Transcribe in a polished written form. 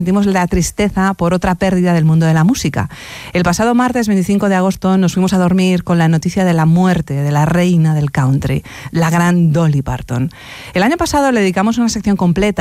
Sentimos la tristeza por otra pérdida del mundo de la música. El pasado martes 25 de agosto nos fuimos a dormir con la noticia de la muerte de la reina del country, la gran Dolly Parton. El año pasado le dedicamos una sección completa